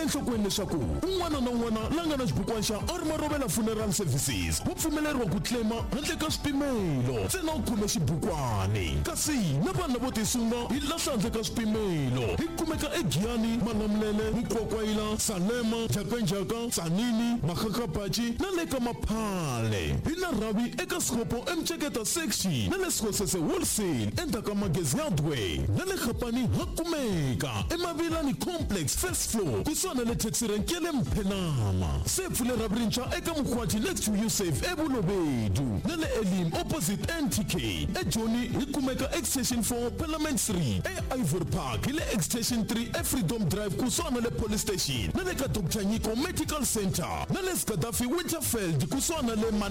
enhlokweni leswaku un'wana na un'wana la nga na xibukwana xa Armarovela Funeral Services wa pfumeleriwa ku claima handle ka swipimelo ntsena u khome xibukwane kasi na vanhu vo tisunga hi lahla handle ka swipimelo hi kumeka eGiyani Malamulele Mkwakwayila Salema Jakanjaka Tsanini Makakapachi na le ka Maphale hi na rhavi eka Skopo emceketa section na le Skosese wholesale endzhaku Magezi Hardware na le Khapani ha kumeka eMavilani complex first floor kusana le taxi rank ya le Mphenama se pfule rhabrincha eka Mkhwati next to Yusuf eBulobedu na le Elim opposite NTK eJoni hi kumeka extension 4 Parliament 3 eIvory Park hi le extension 3 Freedom Drive kusana le police station na le ka Dr. Nyiko Medical Center na le Skadafi Winterfeld kusana le